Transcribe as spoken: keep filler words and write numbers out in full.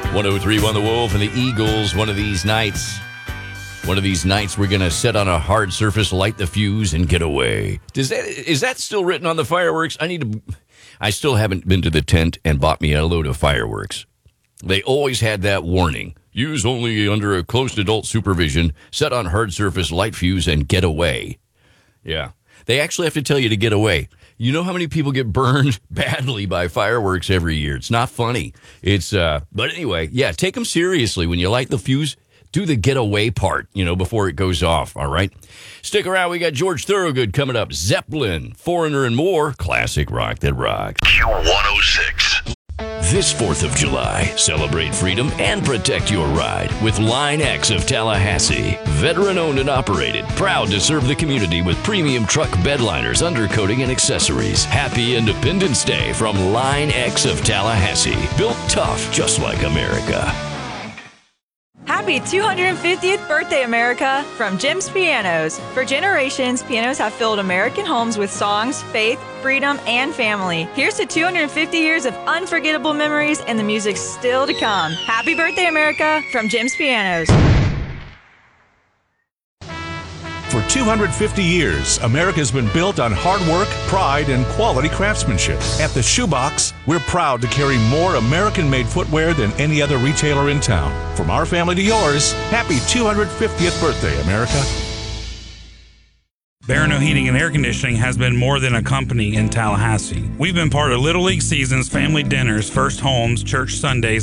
one oh three one The Wolf and the Eagles. One of these nights, one of these nights, we're going to sit on a hard surface, light the fuse, and get away. Does that, is that still written on the fireworks? I need to. I still haven't been to the tent and bought me a load of fireworks. They always had that warning. Use only under a close adult supervision, set on hard surface, light fuse, and get away. Yeah. They actually have to tell you to get away. You know how many people get burned badly by fireworks every year? It's not funny. It's, uh, but anyway, yeah, take them seriously. When you light the fuse, do the get away part, you know, before it goes off, all right? Stick around. We got George Thorogood coming up. Zeppelin, Foreigner, and more. Classic rock that rocks. Q one oh six. This fourth of July, celebrate freedom and protect your ride with Line X of Tallahassee. Veteran-owned and operated, proud to serve the community with premium truck bedliners, undercoating, and accessories. Happy Independence Day from Line X of Tallahassee. Built tough, just like America. Happy two hundred fiftieth birthday, America, from Jim's Pianos. For generations, pianos have filled American homes with songs, faith, freedom, and family. Here's to two hundred fifty years of unforgettable memories and the music still to come. Happy birthday, America, from Jim's Pianos. For two hundred fifty years, America has been built on hard work, pride, and quality craftsmanship. At the Shoebox, we're proud to carry more American-made footwear than any other retailer in town. From our family to yours, happy two hundred fiftieth birthday, America. Barano Heating and Air Conditioning has been more than a company in Tallahassee. We've been part of Little League seasons, family dinners, first homes, church Sundays,